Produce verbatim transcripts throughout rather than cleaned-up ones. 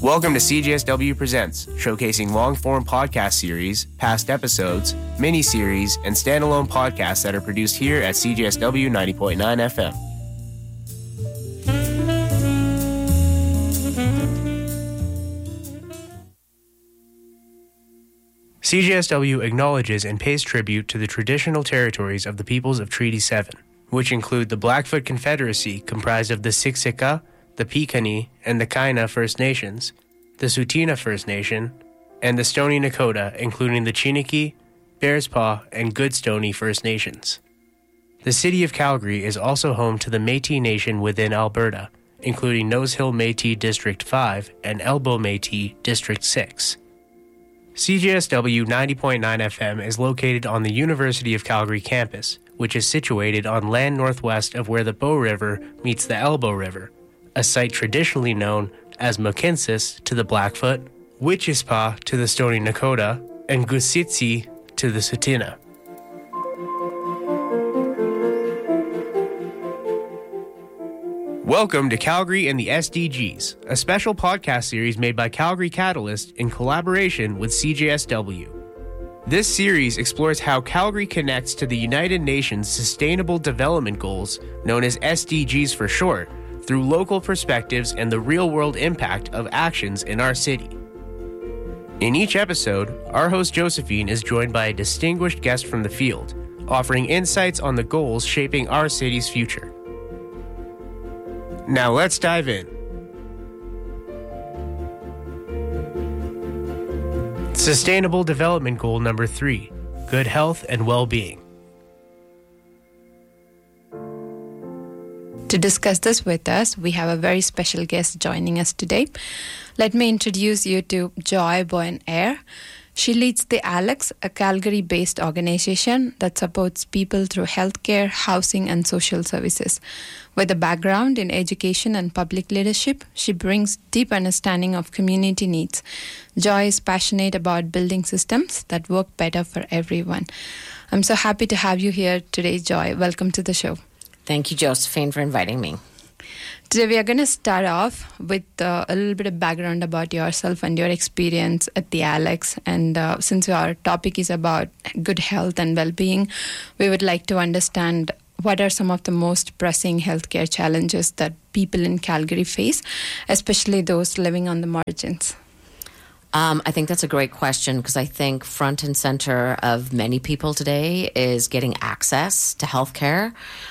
Welcome to C J S W Presents, showcasing long-form podcast series, past episodes, mini-series, and standalone podcasts that are produced here at C J S W ninety point nine F M. C J S W acknowledges and pays tribute to the traditional territories of the peoples of Treaty seven, which include the Blackfoot Confederacy, comprised of the Siksika, the Piikani, and the Kainai First Nations, the Tsuut'ina First Nation, and the Stoney Nakoda, including the Chiniki, Bearspaw, and Goodstoney First Nations. The city of Calgary is also home to the Métis Nation within Alberta, including Nose Hill Métis District five and Elbow Métis District six. C J S W ninety point nine F M is located on the University of Calgary campus, which is situated on land northwest of where the Bow River meets the Elbow River, a site traditionally known as Mohkinstsis to the Blackfoot, Witchuspa to the Stoney Nakoda, and Gusitsi to the Tsuut'ina. Welcome to Calgary and the S D Gs, a special podcast series made by Calgary Catalyst in collaboration with C J S W. This series explores how Calgary connects to the United Nations Sustainable Development Goals, known as S D Gs for short, through local perspectives and the real-world impact of actions in our city. In each episode, our host Josephine is joined by a distinguished guest from the field, offering insights on the goals shaping our city's future. Now let's dive in. Sustainable Development Goal number three, good health and well-being. To discuss this with us, we have a very special guest joining us today. Let me introduce you to Joy Boisson-Eyre. She leads the ALEX, a Calgary-based organization that supports people through healthcare, housing, and social services. With a background in education and public leadership, she brings deep understanding of community needs. Joy is passionate about building systems that work better for everyone. I'm so happy to have you here today, Joy. Welcome to the show. Thank you, Josephine, for inviting me. Today we are going to start off with uh, a little bit of background about yourself and your experience at the ALEX. And uh, since our topic is about good health and well-being, we would like to understand what are some of the most pressing healthcare challenges that people in Calgary face, especially those living on the margins. Um, I think that's a great question because I think front and center of many people today is getting access to healthcare.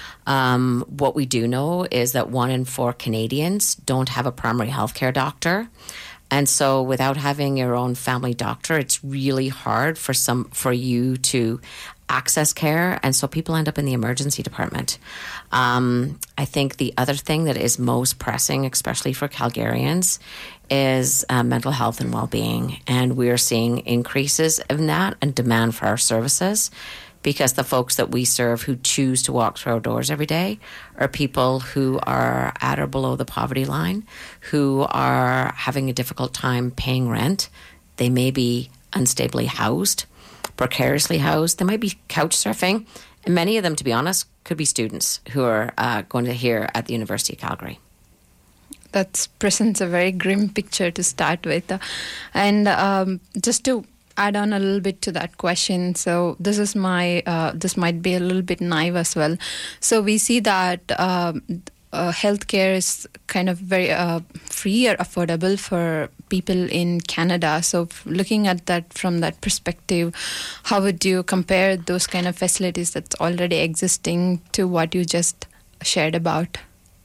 Um, what we do know is that one in four Canadians don't have a primary healthcare doctor. And so without having your own family doctor, it's really hard for some for you to access care. And so people end up in the emergency department. Um, I think the other thing that is most pressing, especially for Calgarians, is uh, mental health and well-being. And we're seeing increases in that and demand for our services, because the folks that we serve who choose to walk through our doors every day are people who are at or below the poverty line, who are having a difficult time paying rent. They may be unstably housed, precariously housed. They might be couch surfing. And many of them, to be honest, could be students who are uh, going to here at the University of Calgary. That presents a very grim picture to start with. And um, just to add on a little bit to that question. So this is my, uh, this might be a little bit naive as well. So we see that um, uh, healthcare is kind of very uh, free or affordable for people in Canada. So looking at that from that perspective, how would you compare those kind of facilities that's already existing to what you just shared about?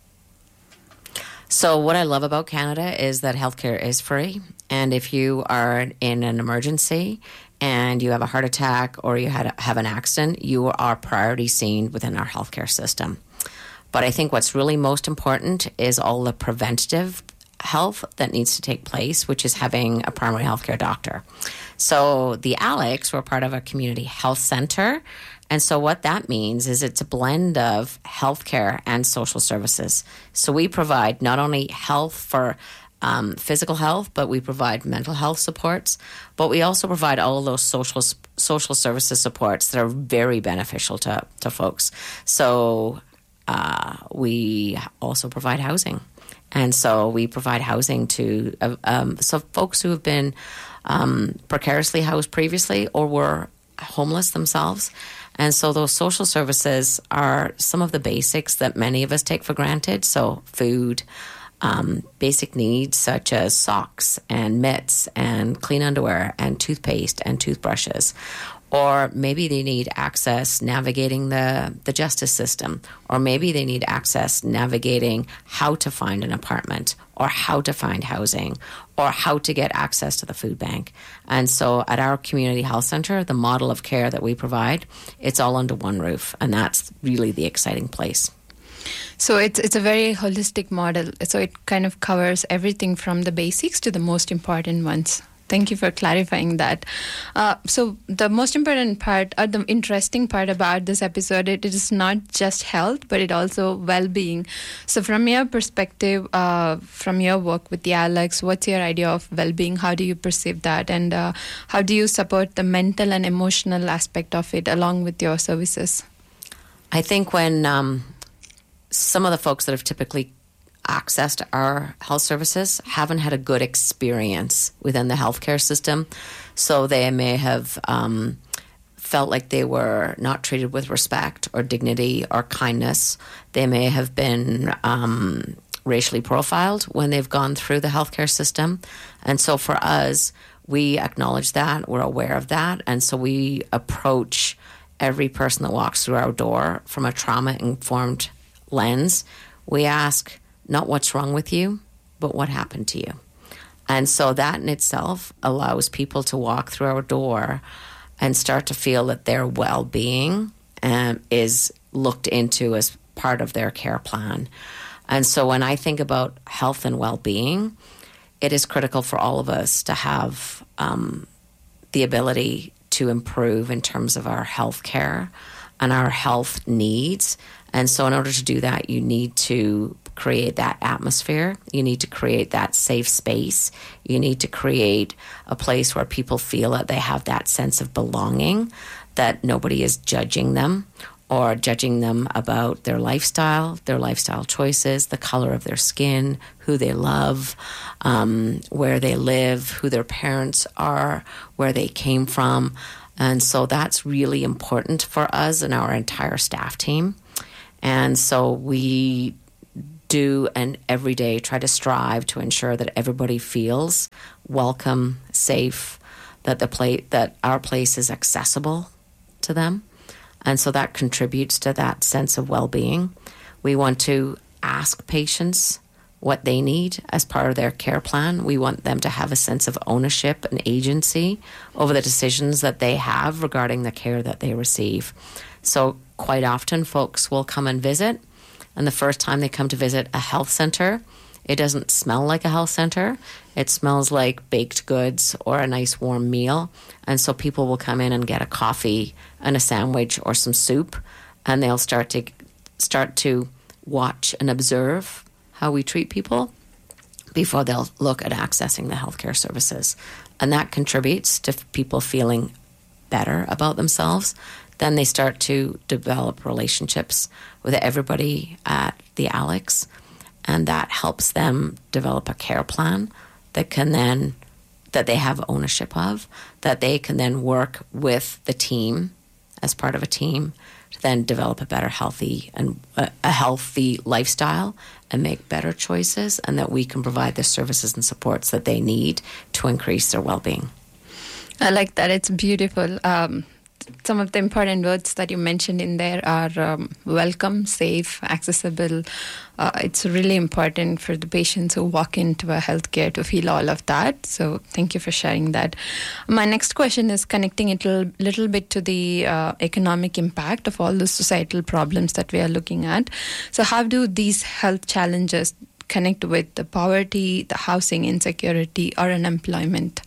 So what I love about Canada is that healthcare is free. And if you are in an emergency and you have a heart attack or you had a, have an accident, you are priority seen within our healthcare system. But I think what's really most important is all the preventative health that needs to take place, which is having a primary healthcare doctor. So the ALEX, we're part of a community health center. And so what that means is it's a blend of healthcare and social services. So we provide not only health for um, physical health, but we provide mental health supports. But we also provide all of those social social services supports that are very beneficial to, to folks. So uh, we also provide housing. And so we provide housing to uh, um, so folks who have been um, precariously housed previously or were homeless themselves. And so those social services are some of the basics that many of us take for granted. So food, um, basic needs such as socks and mitts and clean underwear and toothpaste and toothbrushes. Or maybe they need access navigating the, the justice system. Or maybe they need access navigating how to find an apartment or how to find housing or how to get access to the food bank. And so at our community health center, the model of care that we provide, it's all under one roof. And that's really the exciting place. So it's it's a very holistic model. So it kind of covers everything from the basics to the most important ones. Thank you for clarifying that. Uh, so the most important part, or the interesting part about this episode, it is not just health, but it also well-being. So from your perspective, uh, from your work with the Alex, what's your idea of well-being? How do you perceive that? And uh, how do you support the mental and emotional aspect of it along with your services? I think when um, some of the folks that have typically access to our health services haven't had a good experience within the healthcare system. So they may have um, felt like they were not treated with respect or dignity or kindness. They may have been um, racially profiled when they've gone through the healthcare system. And so for us, we acknowledge that, we're aware of that. And so we approach every person that walks through our door from a trauma-informed lens. We ask, not what's wrong with you, but what happened to you. And so that in itself allows people to walk through our door and start to feel that their well-being um, is looked into as part of their care plan. And so when I think about health and well-being, it is critical for all of us to have um, the ability to improve in terms of our health care and our health needs. And so in order to do that, you need to create that atmosphere. You need to create that safe space. You need to create a place where people feel that they have that sense of belonging, that nobody is judging them or judging them about their lifestyle, their lifestyle choices, the color of their skin, who they love, um, where they live, who their parents are, where they came from. And so that's really important for us and our entire staff team. And so we do and every day try to strive to ensure that everybody feels welcome, safe, that the place, that our place is accessible to them. And so that contributes to that sense of well-being. We want to ask patients what they need as part of their care plan. We want them to have a sense of ownership and agency over the decisions that they have regarding the care that they receive. So quite often folks will come and visit, and the first time they come to visit a health center, it doesn't smell like a health center. It smells like baked goods or a nice warm meal. And so people will come in and get a coffee and a sandwich or some soup, and they'll start to start to watch and observe how we treat people before they'll look at accessing the healthcare services. And that contributes to people feeling better about themselves. Then they start to develop relationships with everybody at the Alex, and that helps them develop a care plan that can then, that they have ownership of, that they can then work with the team as part of a team to then develop a better healthy and a, a healthy lifestyle and make better choices, and that we can provide the services and supports that they need to increase their well-being. I like that. It's beautiful. Um, some of the important words that you mentioned in there are um, welcome, safe, accessible. Uh, it's really important for the patients who walk into a healthcare to feel all of that. So thank you for sharing that. My next question is connecting it a little, little bit to the uh, economic impact of all the societal problems that we are looking at. So how do these health challenges connect with the poverty, the housing insecurity, or unemployment?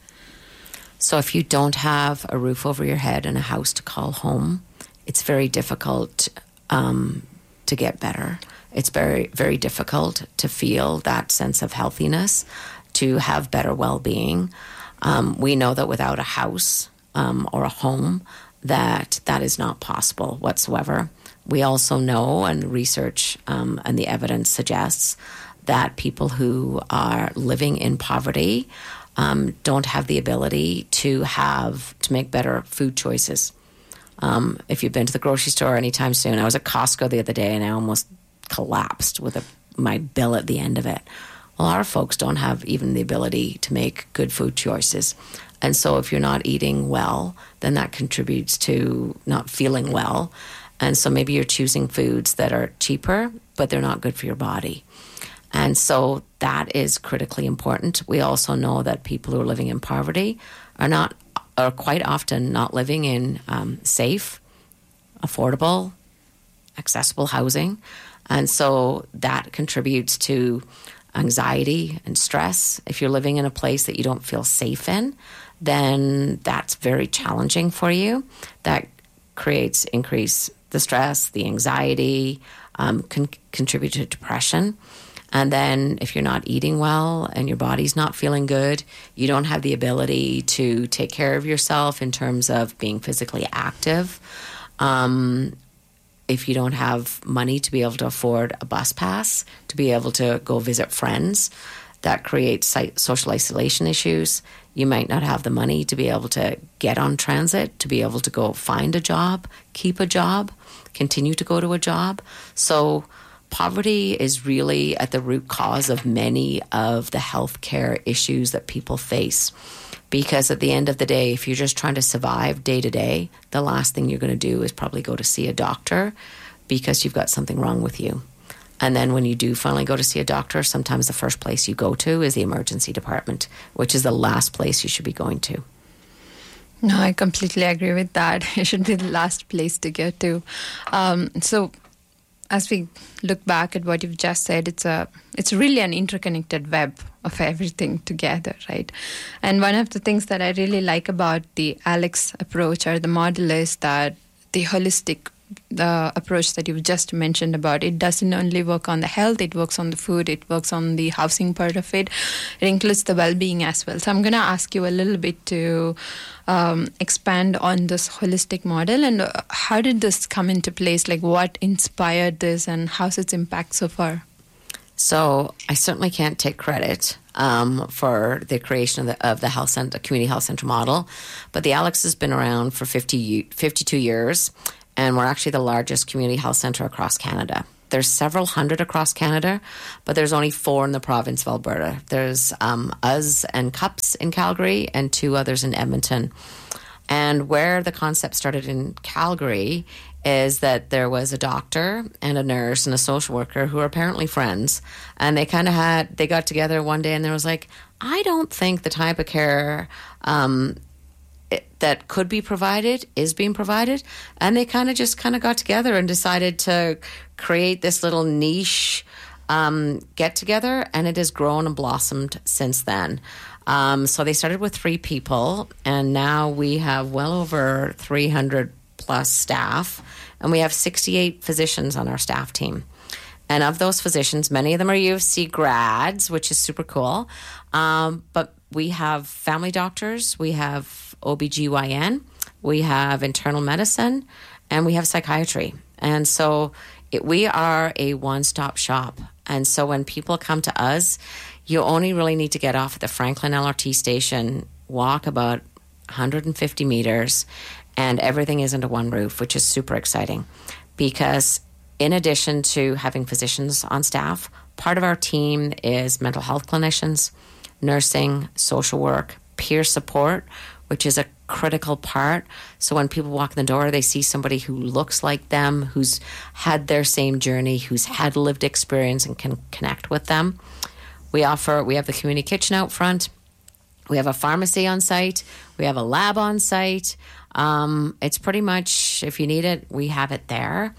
So if you don't have a roof over your head and a house to call home, it's very difficult um, to get better. It's very, very difficult to feel that sense of healthiness, to have better well-being. Um, we know that without a house um, or a home, that that is not possible whatsoever. We also know, and research um, and the evidence suggests, that people who are living in poverty um, don't have the ability to have to make better food choices. Um, if you've been to the grocery store anytime soon, I was at Costco the other day and I almost collapsed with a, my bill at the end of it. Well, our folks don't have even the ability to make good food choices. And so if you're not eating well, then that contributes to not feeling well. And so maybe you're choosing foods that are cheaper, but they're not good for your body. And so that is critically important. We also know that people who are living in poverty are not, are quite often not living in um, safe, affordable, accessible housing. And so that contributes to anxiety and stress. If you're living in a place that you don't feel safe in, then that's very challenging for you. That creates increase the stress, the anxiety, um, can contribute to depression. And then if you're not eating well and your body's not feeling good, you don't have the ability to take care of yourself in terms of being physically active. Um, if you don't have money to be able to afford a bus pass, to be able to go visit friends, that creates social isolation issues. You might not have the money to be able to get on transit, to be able to go find a job, keep a job, continue to go to a job. So poverty is really at the root cause of many of the healthcare issues that people face. Because at the end of the day, if you're just trying to survive day to day, the last thing you're going to do is probably go to see a doctor because you've got something wrong with you. And then when you do finally go to see a doctor, sometimes the first place you go to is the emergency department, which is the last place you should be going to. No, I completely agree with that. It should be the last place to go to. Um, so as we look back at what you've just said, it's a it's really an interconnected web of everything together, right? And one of the things that I really like about the ALEKS approach or the model is that the holistic the approach that you've just mentioned about, it doesn't only work on the health, it works on the food, it works on the housing part of it. It includes the well-being as well. So I'm going to ask you a little bit to um, expand on this holistic model and how did this come into place? Like what inspired this and how's its impact so far? So I certainly can't take credit um, for the creation of the, of the health center, community health center model, but the ALEKS has been around for fifty, fifty-two years. And we're actually the largest community health centre across Canada. There's several hundred across Canada, but there's only four in the province of Alberta. There's um, us and CUPS in Calgary and two others in Edmonton. And where the concept started in Calgary is that there was a doctor and a nurse and a social worker who are apparently friends. And they kind of had, they got together one day and there was like, I don't think the type of care um that could be provided is being provided, and they kind of just kind of got together and decided to create this little niche um, get together, and it has grown and blossomed since then. Um, so they started with three people, and now we have well over three hundred plus staff, and we have sixty-eight physicians on our staff team. And of those physicians, many of them are U of C grads, which is super cool. Um, but we have family doctors, we have O B G Y N, we have internal medicine, and we have psychiatry. And so it, we are a one-stop shop. And so when people come to us, you only really need to get off at the Franklin L R T station, walk about one hundred fifty meters, and everything is under one roof, which is super exciting. Because in addition to having physicians on staff, part of our team is mental health clinicians, nursing, social work, peer support, which is a critical part. So when people walk in the door, they see somebody who looks like them, who's had their same journey, who's had lived experience and can connect with them. We offer, we have the community kitchen out front. We have a pharmacy on site. We have a lab on site. Um, it's pretty much, if you need it, we have it there.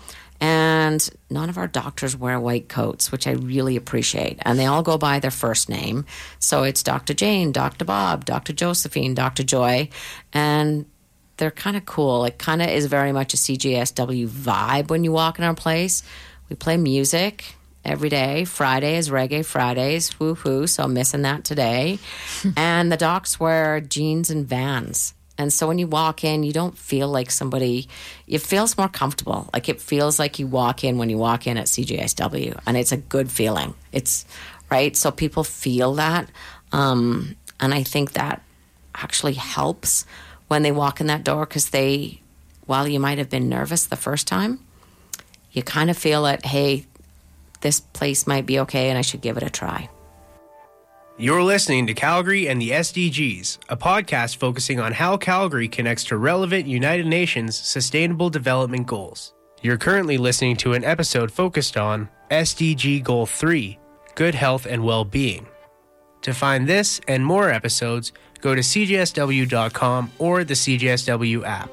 And none of our doctors wear white coats, which I really appreciate. And they all go by their first name. So it's Doctor Jane, Doctor Bob, Doctor Josephine, Doctor Joy. And they're kind of cool. It kind of is very much a C J S W vibe when you walk in our place. We play music every day. Friday is Reggae Fridays. Woo-hoo, so I'm missing that today. And the docs wear jeans and Vans. And so when you walk in, you don't feel like somebody, it feels more comfortable. Like it feels like you walk in when you walk in at C J S W. And it's a good feeling. It's right? So people feel that. Um, and I think that actually helps when they walk in that door, because they, while you might have been nervous the first time, you kind of feel that, hey, this place might be okay and I should give it a try. You're listening to Calgary and the S D Gs, a podcast focusing on how Calgary connects to relevant United Nations Sustainable Development Goals. You're currently listening to an episode focused on S D G Goal three, Good Health and Well-Being. To find this and more episodes, go to c j s w dot com or the C J S W app.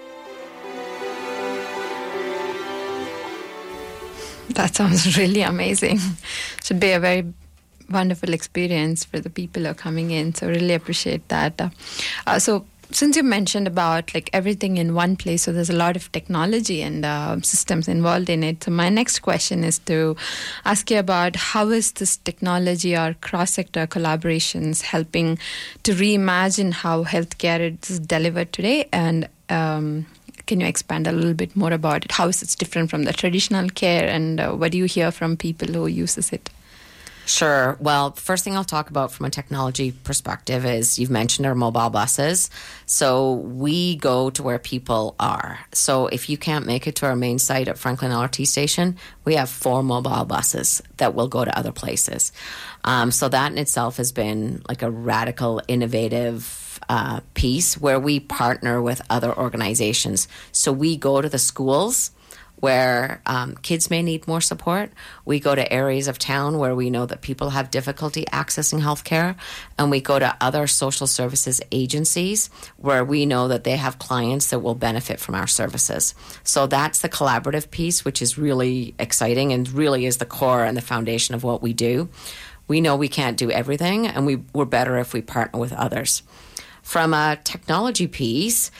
That sounds really amazing. Should be a very wonderful experience for the people who are coming in. So really appreciate that. Uh, uh, so since you mentioned about like everything in one place, so there's a lot of technology and uh, systems involved in it. So my next question is to ask you about how is this technology or cross-sector collaborations helping to reimagine how healthcare is delivered today, and um, can you expand a little bit more about it? How is it different from the traditional care, and uh, what do you hear from people who uses it? Sure. Well, first thing I'll talk about from a technology perspective is you've mentioned our mobile buses. So we go to where people are. So if you can't make it to our main site at Franklin L R T station, we have four mobile buses that will go to other places. Um, so that in itself has been like a radical, innovative uh, piece where we partner with other organizations. So we go to the schools where um, kids may need more support. We go to areas of town where we know that people have difficulty accessing healthcare, and we go to other social services agencies where we know that they have clients that will benefit from our services. So that's the collaborative piece, which is really exciting and really is the core and the foundation of what we do. We know we can't do everything, and we, we're better if we partner with others. From a technology piece,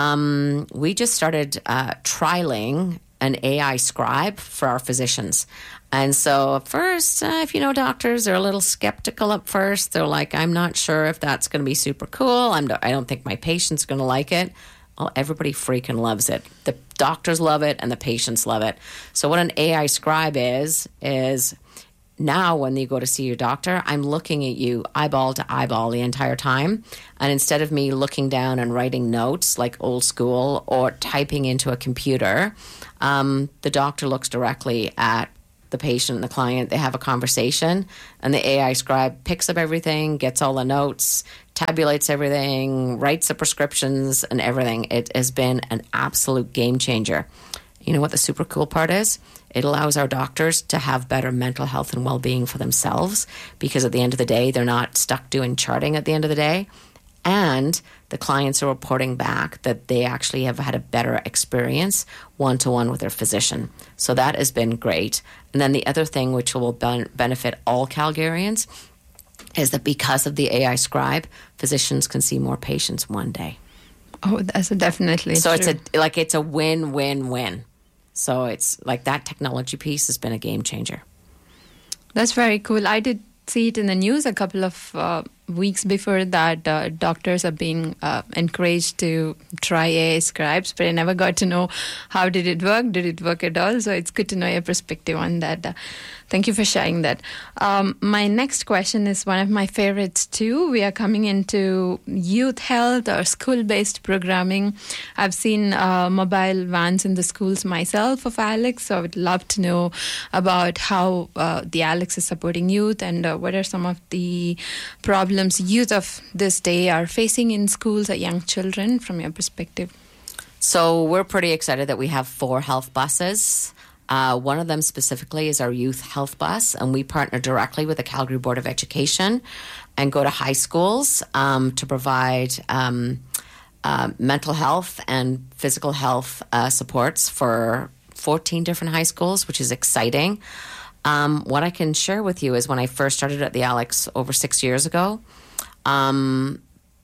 um, we just started uh, trialing an A I scribe for our physicians. And so at first, uh, if you know doctors, they're a little skeptical at first. They're like, I'm not sure if that's going to be super cool. I'm, I don't think my patient's going to like it. Well, everybody freaking loves it. The doctors love it and the patients love it. So what an A I scribe is, is now when you go to see your doctor, I'm looking at you eyeball to eyeball the entire time. And instead of me looking down and writing notes like old school or typing into a computer, um, the doctor looks directly at the patient and the client. They have a conversation, and the A I scribe picks up everything, gets all the notes, tabulates everything, writes the prescriptions and everything. It has been an absolute game changer. You know what the super cool part is? It allows our doctors to have better mental health and well-being for themselves, because at the end of the day, they're not stuck doing charting at the end of the day. And the clients are reporting back that they actually have had a better experience one-to-one with their physician. So that has been great. And then the other thing which will ben- benefit all Calgarians is that because of the A I scribe, physicians can see more patients one day. Oh, that's definitely so true. it's a like it's a win-win-win. So it's like that technology piece has been a game changer. That's very cool. I did see it in the news a couple of uh, weeks before that uh, doctors are being uh, encouraged to try A I scribes, but I never got to know how did it work. Did it work at all? So it's good to know your perspective on that. Uh, thank you for sharing that. Um, my next question is one of my favorites too. We are coming into youth health or school-based programming. I've seen uh, mobile vans in the schools myself of Alex, so I would love to know about how uh, the Alex is supporting youth, and uh, what are some of the problems youth of this day are facing in schools or young children from your perspective? So we're pretty excited that we have four health buses. Uh, one of them specifically is our youth health bus, and we partner directly with the Calgary Board of Education and go to high schools um, to provide um, uh, mental health and physical health uh, supports for fourteen different high schools, which is exciting. Um, what I can share with you is when I first started at the Alex over six years ago, um,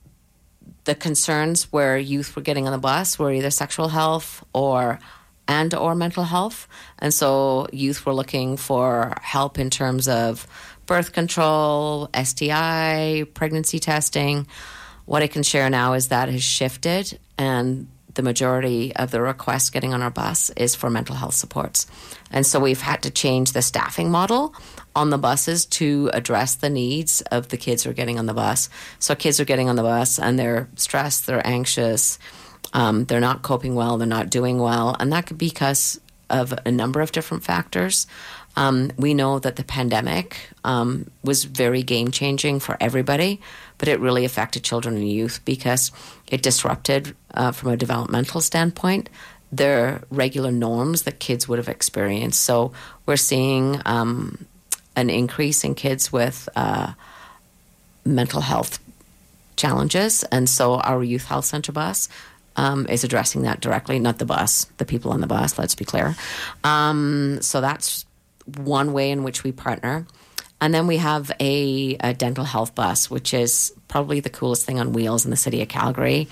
the concerns where youth were getting on the bus were either sexual health or and or mental health. And so youth were looking for help in terms of birth control, S T I, pregnancy testing. What I can share now is that has shifted, and the majority of the requests getting on our bus is for mental health supports. And so we've had to change the staffing model on the buses to address the needs of the kids who are getting on the bus. So kids are getting on the bus and they're stressed, they're anxious, um, they're not coping well, they're not doing well, and that could be because of a number of different factors. Um, we know that the pandemic um, was very game-changing for everybody, but it really affected children and youth because it disrupted, uh, from a developmental standpoint, their regular norms that kids would have experienced. So we're seeing um, an increase in kids with uh, mental health challenges, and so our Youth Health Centre bus um, is addressing that directly, not the bus, the people on the bus, let's be clear. Um, so that's one way in which we partner. And then we have a, a dental health bus, which is probably the coolest thing on wheels in the city of Calgary.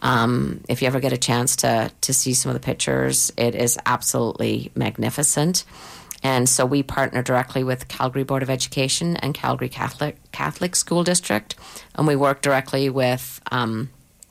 Um, if you ever get a chance to to see some of the pictures, it is absolutely magnificent. And so we partner directly with Calgary Board of Education and Calgary Catholic Catholic School District, and we work directly with um,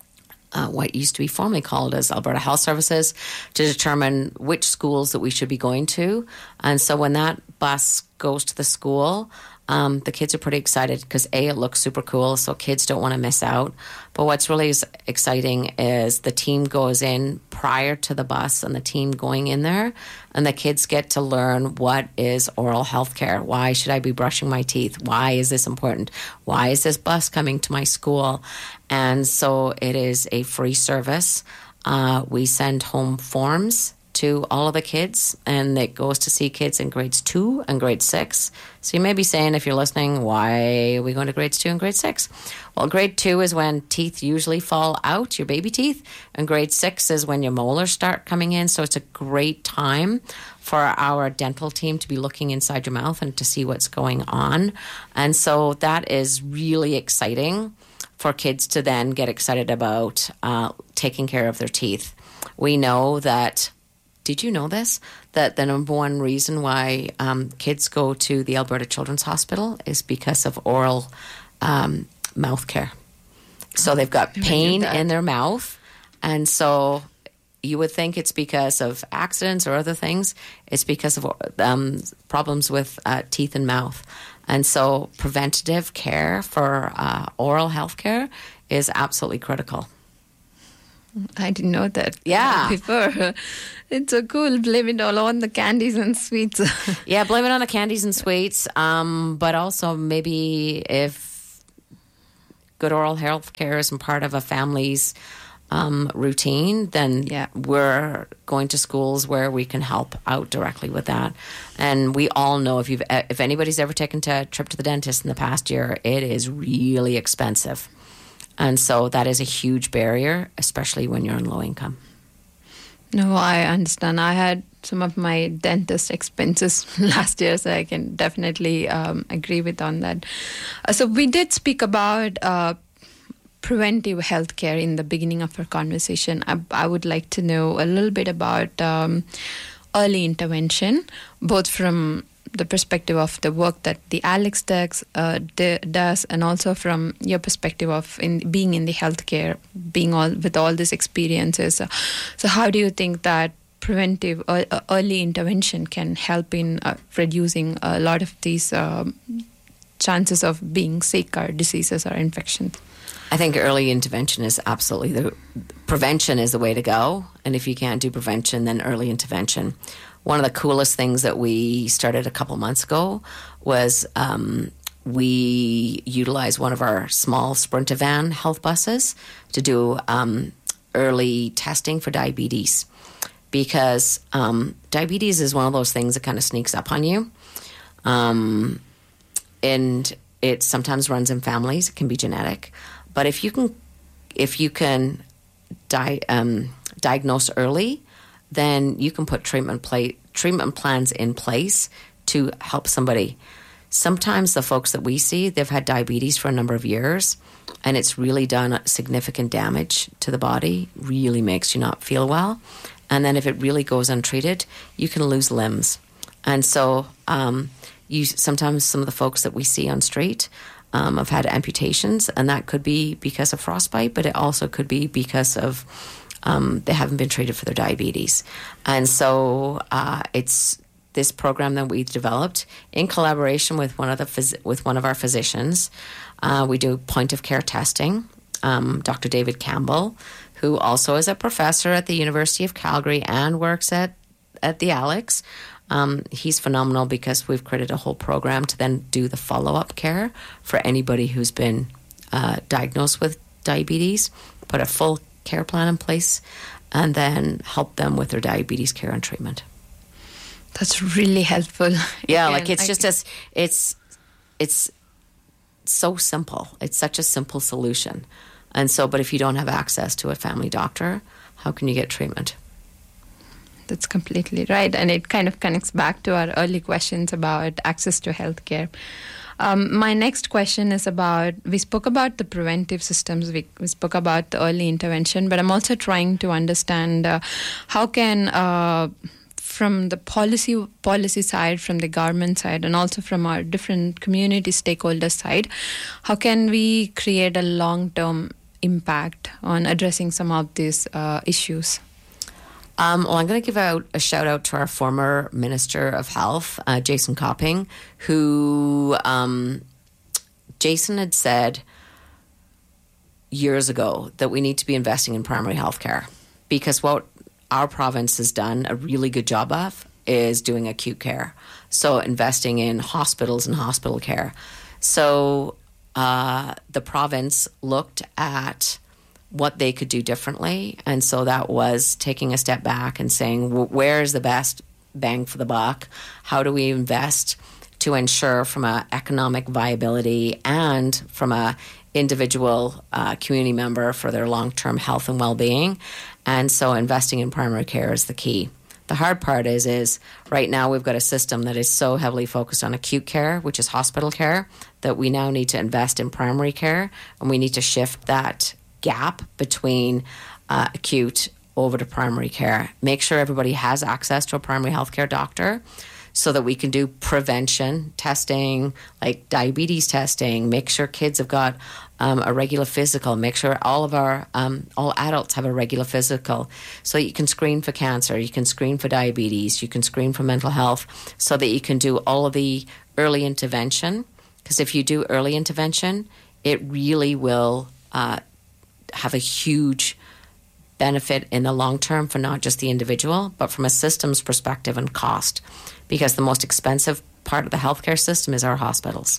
uh, what used to be formerly called as Alberta Health Services to determine which schools that we should be going to. And so when that bus goes to the school, um, the kids are pretty excited because A, it looks super cool, so kids don't want to miss out. But what's really exciting is the team goes in prior to the bus and the team going in there, and the kids get to learn what is oral health care. Why should I be brushing my teeth? Why is this important? Why is this bus coming to my school? And so it is a free service. Uh, we send home forms to all of the kids, and it goes to see kids in grades two and grade six. So you may be saying, if you're listening, why are we going to grades two and grade six? Well, grade two is when teeth usually fall out, your baby teeth, and grade six is when your molars start coming in. So it's a great time for our dental team to be looking inside your mouth and to see what's going on. And so that is really exciting for kids to then get excited about uh, taking care of their teeth. We know that Did you know this? That the number one reason why um, kids go to the Alberta Children's Hospital is because of oral um, mouth care. So they've got pain in their mouth. And so you would think it's because of accidents or other things. It's because of um, problems with uh, teeth and mouth. And so preventative care for uh, oral health care is absolutely critical. I didn't know that yeah. before. It's so cool. Blame it all on the candies and sweets. yeah, blame it on the candies and sweets. Um, but also maybe if good oral health care isn't part of a family's um, routine, then yeah. we're going to schools where we can help out directly with that. And we all know if you've if anybody's ever taken a trip to the dentist in the past year, it is really expensive. And so that is a huge barrier, especially when you're on low income. No, I understand. I had some of my dentist expenses last year, so I can definitely um, agree with on that. Uh, so we did speak about uh, preventive healthcare in the beginning of our conversation. I, I would like to know a little bit about um, early intervention, both from the perspective of the work that the Alex does, uh, d- does, and also from your perspective of in being in the healthcare, being all with all these experiences. Uh, so, how do you think that preventive uh, early intervention can help in uh, reducing a lot of these um, chances of being sick or diseases or infections? I think early intervention is absolutely the prevention is the way to go, and if you can't do prevention, then early intervention. One of the coolest things that we started a couple months ago was um, we utilized one of our small Sprinter van health buses to do um, early testing for diabetes, because um, diabetes is one of those things that kind of sneaks up on you, um, and it sometimes runs in families. It can be genetic, but if you can, if you can di- um, diagnose early, then you can put treatment pla- treatment plans in place to help somebody. Sometimes the folks that we see, they've had diabetes for a number of years, and it's really done significant damage to the body, really makes you not feel well. And then if it really goes untreated, you can lose limbs. And so um, you sometimes some of the folks that we see on street um, have had amputations, and that could be because of frostbite, but it also could be because of Um, they haven't been treated for their diabetes. And so uh, it's this program that we developed in collaboration with one of the phys- with one of our physicians. Uh, we do point of care testing. Um, Doctor David Campbell, who also is a professor at the University of Calgary and works at at the Alex. Um, he's phenomenal because we've created a whole program to then do the follow-up care for anybody who's been uh, diagnosed with diabetes, put a full care plan in place, and then help them with their diabetes care and treatment. That's really helpful. Yeah, Again, like it's I just as it's it's so simple. It's such a simple solution. And so, but if you don't have access to a family doctor, how can you get treatment? That's completely right. And it kind of connects back to our early questions about access to healthcare. Um, my next question is about, we spoke about the preventive systems, we, we spoke about the early intervention, but I'm also trying to understand uh, how can, uh, from the policy policy side, from the government side, and also from our different community stakeholder side, how can we create a long-term impact on addressing some of these uh, issues? Um, well, I'm going to give out a shout out to our former Minister of Health, uh, Jason Copping, who um, Jason had said years ago that we need to be investing in primary health care, because what our province has done a really good job of is doing acute care. So investing in hospitals and hospital care. So uh, the province looked at what they could do differently. And so that was taking a step back and saying, where is the best bang for the buck? How do we invest to ensure from an economic viability and from a individual uh, community member for their long-term health and well-being? And so investing in primary care is the key. The hard part is, is right now we've got a system that is so heavily focused on acute care, which is hospital care, that we now need to invest in primary care, and we need to shift that gap between uh, acute over to primary care. Make sure everybody has access to a primary healthcare doctor so that we can do prevention testing, like diabetes testing, make sure kids have got um, a regular physical, make sure all of our, um, all adults have a regular physical, so that you can screen for cancer, you can screen for diabetes, you can screen for mental health, so that you can do all of the early intervention. Because if you do early intervention, it really will uh, have a huge benefit in the long term for not just the individual, but from a systems perspective and cost. Because the most expensive part of the healthcare system is our hospitals.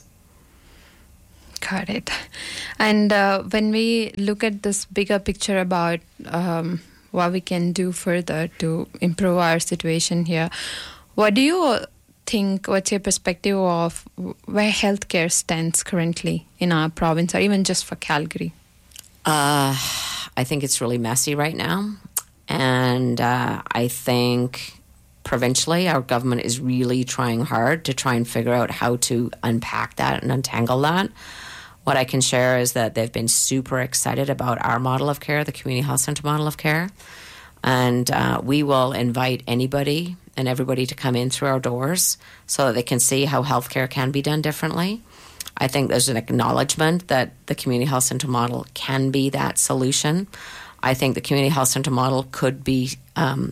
Got it. And uh, when we look at this bigger picture about um, what we can do further to improve our situation here, what do you think, what's your perspective of where healthcare stands currently in our province, or even just for Calgary? Uh, I think it's really messy right now. And uh, I think provincially, our government is really trying hard to try and figure out how to unpack that and untangle that. What I can share is that they've been super excited about our model of care, the community health centre model of care. And uh, we will invite anybody and everybody to come in through our doors so that they can see how healthcare can be done differently. I think there's an acknowledgement that the community health centre model can be that solution. I think the community health centre model could be um,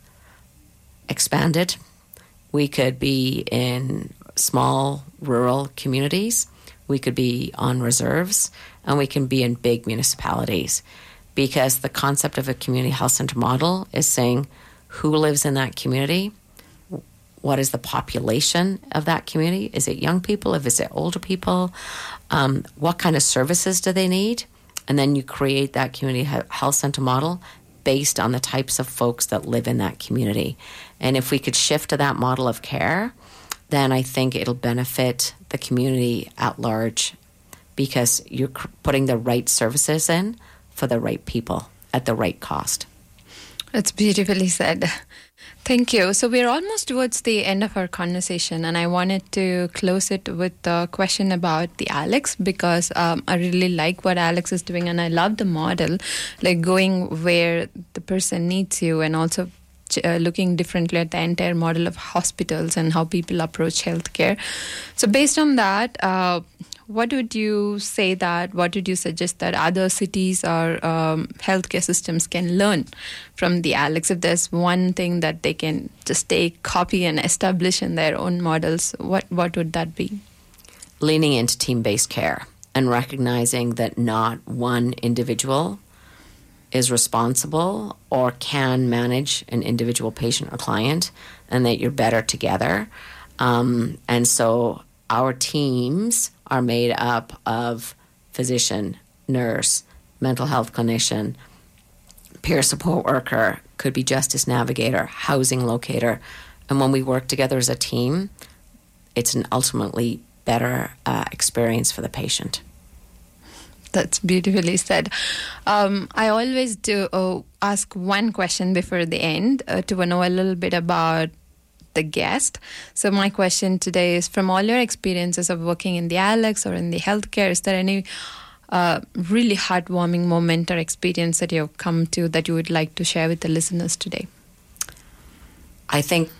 expanded. We could be in small rural communities. We could be on reserves, and we can be in big municipalities, because the concept of a community health centre model is saying who lives in that community, what is the population of that community, is it young people, if is it older people, um, what kind of services do they need, and then you create that community health centre model based on the types of folks that live in that community. And if we could shift to that model of care, then I think it'll benefit the community at large, because you're putting the right services in for the right people at the right cost. That's beautifully said. Thank you. So we're almost towards the end of our conversation, and I wanted to close it with a question about the Alex, because um, I really like what Alex is doing, and I love the model, like going where the person needs you, and also Uh, looking differently at the entire model of hospitals and how people approach healthcare. So based on that, uh, what would you say that, what would you suggest that other cities or um, healthcare systems can learn from the Alex? If there's one thing that they can just take, copy, and establish in their own models, what, what would that be? Leaning into team-based care and recognizing that not one individual is responsible or can manage an individual patient or client, and that you're better together. Um, and so our teams are made up of physician, nurse, mental health clinician, peer support worker, could be justice navigator, housing locator. And when we work together as a team, it's an ultimately better uh, experience for the patient. That's beautifully said. Um, I always do uh, ask one question before the end uh, to know a little bit about the guest. So my question today is, from all your experiences of working in the Alex or in the healthcare, is there any uh, really heartwarming moment or experience that you've come to that you would like to share with the listeners today? I think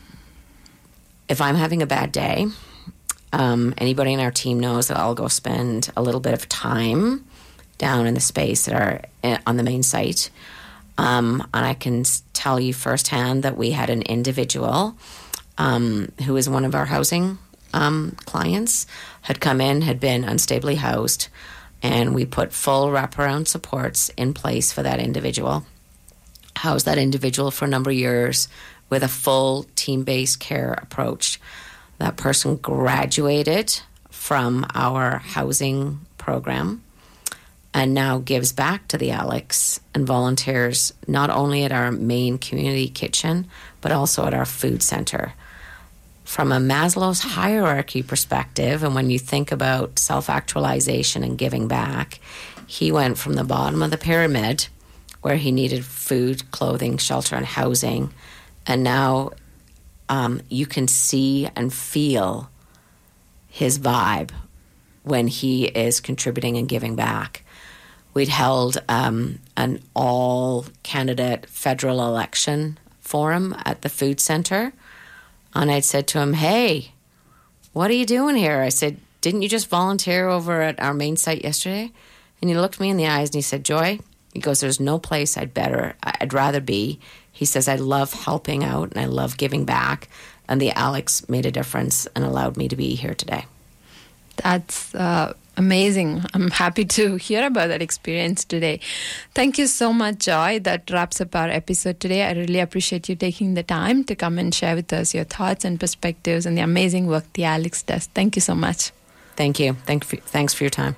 if I'm having a bad day, um, anybody in our team knows that I'll go spend a little bit of time down in the space that are on the main site. Um, and I can tell you firsthand that we had an individual um, who is one of our housing um, clients, had come in, had been unstably housed, and we put full wraparound supports in place for that individual. Housed that individual for a number of years with a full team-based care approach. That person graduated from our housing program and now gives back to the Alex and volunteers not only at our main community kitchen, but also at our food center. From a Maslow's hierarchy perspective, and when you think about self-actualization and giving back, he went from the bottom of the pyramid, where he needed food, clothing, shelter, and housing, and now um, you can see and feel his vibe when he is contributing and giving back. We'd held um, an all-candidate federal election forum at the food center, and I'd said to him, "Hey, what are you doing here?" I said, "Didn't you just volunteer over at our main site yesterday?" And he looked me in the eyes and he said, "Joy," he goes, "there's no place I'd better, I'd rather be." He says, "I love helping out and I love giving back, and the Alex made a difference and allowed me to be here today." That's uh, amazing. I'm happy to hear about that experience today. Thank you so much, Joy. That wraps up our episode today. I really appreciate you taking the time to come and share with us your thoughts and perspectives and the amazing work the Alex does. Thank you so much. Thank you. Thank for, thanks for your time.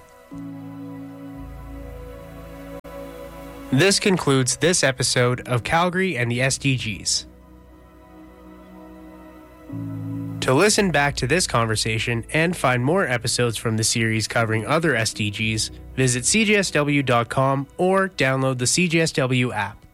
This concludes this episode of Calgary and the S D Gs. To listen back to this conversation and find more episodes from the series covering other S D Gs, visit c j s w dot com or download the C J S W app.